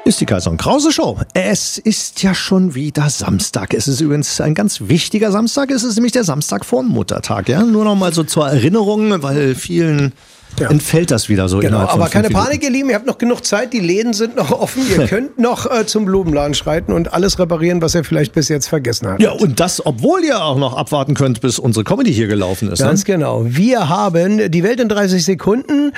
Ist die Kaiser und Krause Show. Es ist ja schon wieder Samstag. Es ist übrigens ein ganz wichtiger Samstag. Es ist nämlich der Samstag vor dem Muttertag. Ja? Nur noch mal so zur Erinnerung, weil vielen entfällt das wieder so. Genau, aber keine Panik, ihr Lieben. Ihr habt noch genug Zeit. Die Läden sind noch offen. Ihr könnt noch zum Blumenladen schreiten und alles reparieren, was ihr vielleicht bis jetzt vergessen habt. Ja, und das, obwohl ihr auch noch abwarten könnt, bis unsere Comedy hier gelaufen ist. Ganz genau. Wir haben die Welt in 30 Sekunden.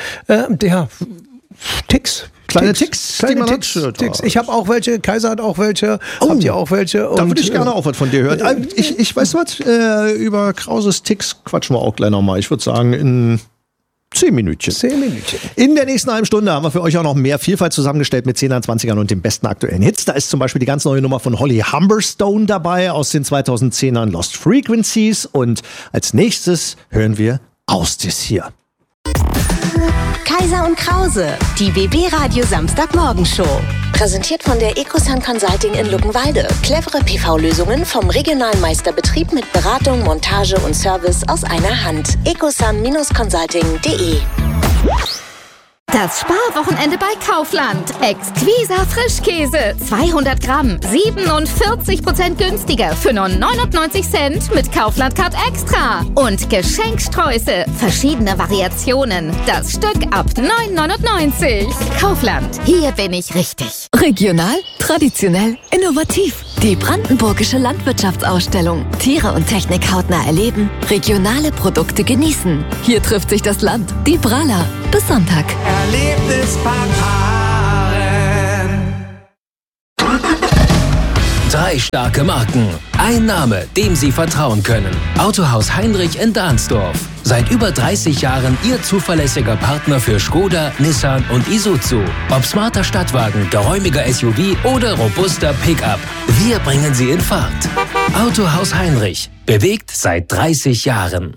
Ticks. Kleine Ticks. Ich habe auch welche, Kaiser hat auch welche, habt ihr auch welche? Da würde ich gerne auch was von dir hören. Ich weiß was, über Krauses Ticks quatschen wir auch gleich nochmal. Ich würde sagen in 10 Minütchen. 10 Minütchen. In der nächsten halben Stunde haben wir für euch auch noch mehr Vielfalt zusammengestellt mit 10er, 20ern und den besten aktuellen Hits. Da ist zum Beispiel die ganz neue Nummer von Holly Humberstone dabei aus den 2010ern Lost Frequencies. Und als nächstes hören wir Austis hier. Kaiser und Krause, die BB-Radio Samstagmorgenshow. Präsentiert von der Ecosun Consulting in Luckenwalde. Clevere PV-Lösungen vom regionalen Meisterbetrieb mit Beratung, Montage und Service aus einer Hand. ecosun-consulting.de. Das Sparwochenende bei Kaufland. Exquisa Frischkäse. 200 Gramm. 47% günstiger für nur 99 Cent mit Kaufland Card Extra. Und Geschenksträuße. Verschiedene Variationen. Das Stück ab 9,99. Kaufland. Hier bin ich richtig. Regional, traditionell, innovativ. Die Brandenburgische Landwirtschaftsausstellung. Tiere und Technik hautnah erleben. Regionale Produkte genießen. Hier trifft sich das Land. Die Brala. Bis Sonntag. Erlebnis beim Fahren. 3 starke Marken. Ein Name, dem Sie vertrauen können. Autohaus Heinrich in Dahnsdorf. Seit über 30 Jahren Ihr zuverlässiger Partner für Skoda, Nissan und Isuzu. Ob smarter Stadtwagen, geräumiger SUV oder robuster Pickup. Wir bringen Sie in Fahrt. Autohaus Heinrich. Bewegt seit 30 Jahren.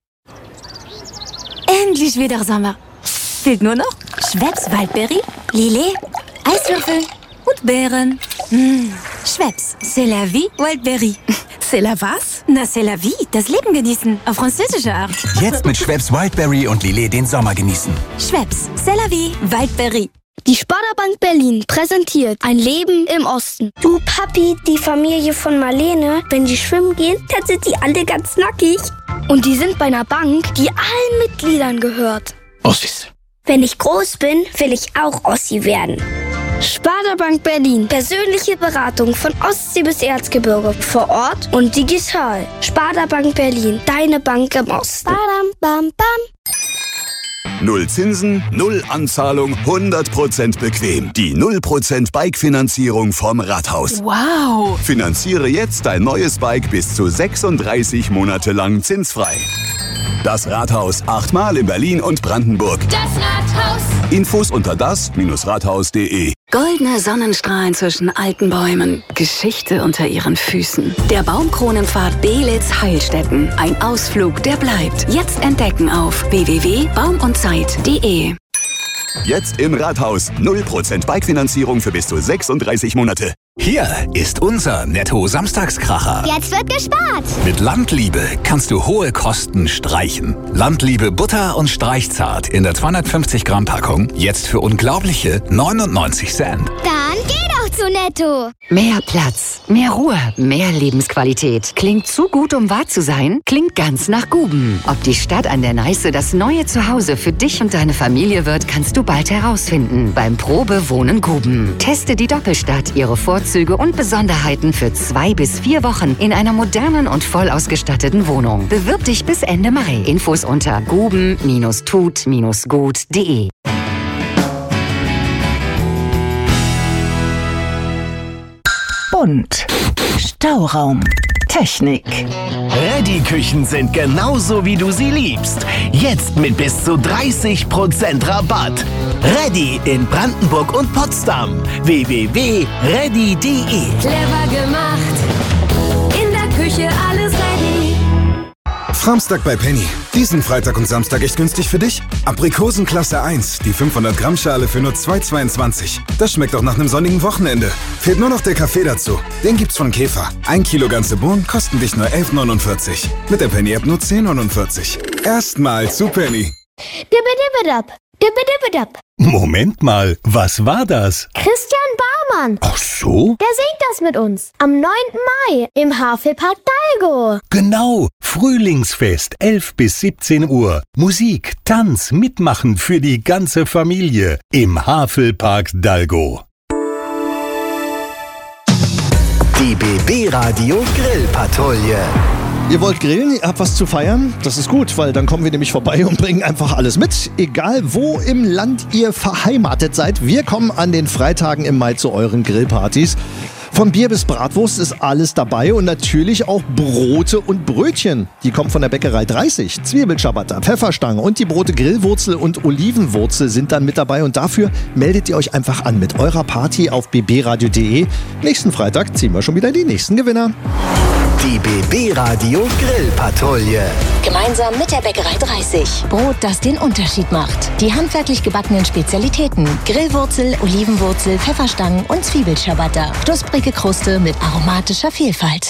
Endlich wieder Sommer. Fehlt nur noch Schweppes Waldbeere, Lillet, Eiswürfel und Beeren. Schweppes, c'est la vie, Waldbeere. C'est la was? Na, c'est la vie, das Leben genießen, auf französische Art. Jetzt mit Schweppes Wildberry und Lillet den Sommer genießen. Schweppes, c'est la vie, Waldbeere. Die Sparda-Bank Berlin präsentiert ein Leben im Osten. Du Papi, die Familie von Marlene, wenn die schwimmen gehen, dann sind die alle ganz nackig. Und die sind bei einer Bank, die allen Mitgliedern gehört. Ossis. Wenn ich groß bin, will ich auch Ossi werden. Sparda-Bank Berlin. Persönliche Beratung von Ostsee bis Erzgebirge. Vor Ort und digital. Sparda-Bank Berlin. Deine Bank im Osten. Badam, bam, bam. 0 Zinsen, 0 Anzahlung, 100% bequem. Die 0% Bike-Finanzierung vom Rathaus. Wow. Finanziere jetzt dein neues Bike bis zu 36 Monate lang zinsfrei. Das Rathaus 8-mal in Berlin und Brandenburg. Das Rathaus. Infos unter das-rathaus.de. Goldene Sonnenstrahlen zwischen alten Bäumen. Geschichte unter ihren Füßen. Der Baumkronenpfad Belitz-Heilstätten. Ein Ausflug, der bleibt. Jetzt entdecken auf www.baumundzeit.de. Jetzt im Rathaus 0% Bike-Finanzierung für bis zu 36 Monate. Hier ist unser Netto-Samstagskracher. Jetzt wird gespart. Mit Landliebe kannst du hohe Kosten streichen. Landliebe Butter und Streichzart in der 250 Gramm Packung. Jetzt für unglaubliche 99 Cent. Dann geh doch zu Netto. Mehr Platz, mehr Ruhe, mehr Lebensqualität. Klingt zu gut, um wahr zu sein? Klingt ganz nach Guben. Ob die Stadt an der Neiße das neue Zuhause für dich und deine Familie wird, kannst du bald herausfinden. Beim Probewohnen Guben. Teste die Doppelstadt, ihre Vorzüge und Besonderheiten für 2 bis 4 Wochen in einer modernen und voll ausgestatteten Wohnung. Bewirb dich bis Ende Mai. Infos unter guben-tut-gut.de. Bunt. Stauraum. Technik. Reddy-Küchen sind genauso, wie du sie liebst. Jetzt mit bis zu 30% Rabatt. Reddy in Brandenburg und Potsdam. www.reddy.de. Clever gemacht. In der Küche alles ready. Samstag bei Penny. Diesen Freitag und Samstag echt günstig für dich? Aprikosen Klasse 1, die 500 Gramm Schale für nur 2,22. Das schmeckt auch nach einem sonnigen Wochenende. Fehlt nur noch der Kaffee dazu. Den gibt's von Käfer. 1 Kilo ganze Bohnen kosten dich nur 11,49. Mit der Penny-App nur 10,49. Erstmal zu Penny. Dibbidibidab. Dibbidibidab. Moment mal, was war das? Christian Lindemann. Ach so? Der singt das mit uns. Am 9. Mai im Havelpark Dalgo. Genau. Frühlingsfest, 11 bis 17 Uhr. Musik, Tanz, Mitmachen für die ganze Familie im Havelpark Dalgo. Die BB Radio Grillpatrouille. Ihr wollt grillen, ihr habt was zu feiern? Das ist gut, weil dann kommen wir nämlich vorbei und bringen einfach alles mit. Egal, wo im Land ihr verheimatet seid, wir kommen an den Freitagen im Mai zu euren Grillpartys. Von Bier bis Bratwurst ist alles dabei und natürlich auch Brote und Brötchen. Die kommen von der Bäckerei 30. Zwiebelciabatta, Pfefferstange und die Brote Grillwurzel und Olivenwurzel sind dann mit dabei. Und dafür meldet ihr euch einfach an mit eurer Party auf bbradio.de. Nächsten Freitag ziehen wir schon wieder die nächsten Gewinner. Die BB Radio Grillpatrouille. Gemeinsam mit der Bäckerei 30. Brot, das den Unterschied macht. Die handwerklich gebackenen Spezialitäten. Grillwurzel, Olivenwurzel, Pfefferstangen und Zwiebelciabatta. Knusprige Kruste mit aromatischer Vielfalt.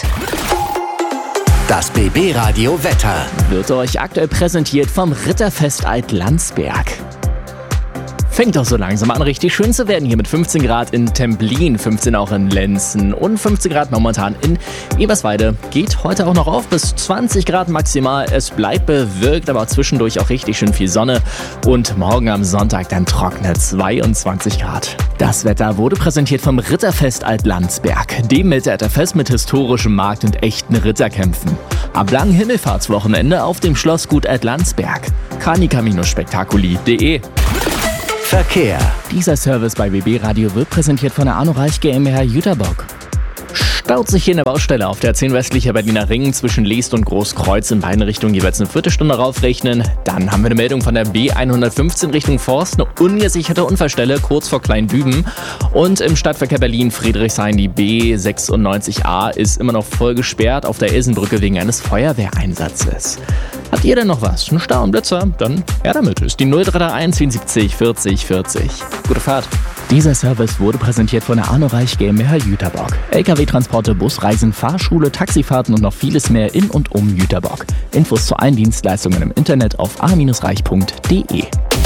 Das BB Radio Wetter wird euch aktuell präsentiert vom Ritterfest Alt-Landsberg. Fängt doch so langsam an, richtig schön zu werden hier mit 15 Grad in Templin, 15 auch in Lenzen und 15 Grad momentan in Eberswalde. Geht heute auch noch auf bis 20 Grad maximal. Es bleibt bewölkt, aber zwischendurch auch richtig schön viel Sonne. Und morgen am Sonntag dann trockene 22 Grad. Das Wetter wurde präsentiert vom Ritterfest Alt-Landsberg, dem Mittelalterfest mit historischem Markt und echten Ritterkämpfen. Am langen Himmelfahrtswochenende auf dem Schlossgut Alt-Landsberg. Carnica-Spektakuli.de. Verkehr. Dieser Service bei BB Radio wird präsentiert von der Arno Reich GmbH Jüterbock. Staut sich hier in der Baustelle auf der 10 westlicher Berliner Ring zwischen Leest und Großkreuz in beiden Richtungen jeweils eine Viertelstunde raufrechnen. Dann haben wir eine Meldung von der B115 Richtung Forst, eine ungesicherte Unfallstelle kurz vor Kleindüben. Und im Stadtverkehr Berlin Friedrichshain die B96A ist immer noch voll gesperrt auf der Ilsenbrücke wegen eines Feuerwehreinsatzes. Habt ihr denn noch was? Ein Stau und Blitzer? Dann her damit. Ist die 0331 74 40 40. Gute Fahrt. Dieser Service wurde präsentiert von der Arno Reich GmbH Jüterbock. LKW-Transporte, Busreisen, Fahrschule, Taxifahrten und noch vieles mehr in und um Jüterbock. Infos zu allen Dienstleistungen im Internet auf a-reich.de.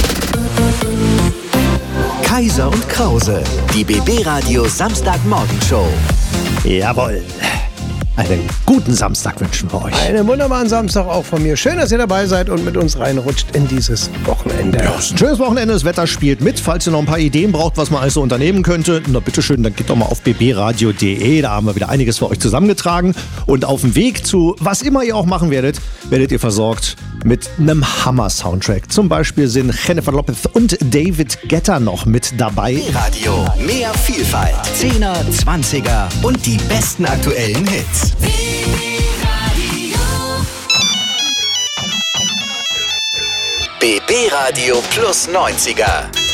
Kaiser und Krause, die BB Radio Samstagmorgenshow. Jawohl. Einen guten Samstag wünschen wir euch. Einen wunderbaren Samstag auch von mir. Schön, dass ihr dabei seid und mit uns reinrutscht in dieses Wochenende. Ja, ist ein schönes Wochenende, das Wetter spielt mit. Falls ihr noch ein paar Ideen braucht, was man alles so unternehmen könnte, na bitteschön, dann geht doch mal auf bbradio.de. Da haben wir wieder einiges für euch zusammengetragen. Und auf dem Weg zu was immer ihr auch machen werdet, werdet ihr versorgt mit einem Hammer-Soundtrack. Zum Beispiel sind Jennifer Lopez und David Guetta noch mit dabei. Radio, mehr Vielfalt, 10er, 20er und die besten aktuellen Hits. BB Radio plus 90er.